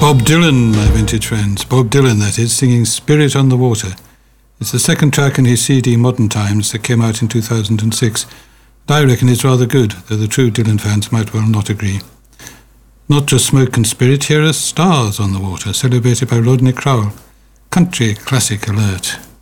Bob Dylan, my vintage friends. Bob Dylan, that is, singing Spirit on the Water. It's the second track in his CD Modern Times that came out in 2006. And I reckon it's rather good, though the true Dylan fans might well not agree. Not just Smoke and Spirit, here are Stars on the Water, celebrated by Rodney Crowell. Country classic alert.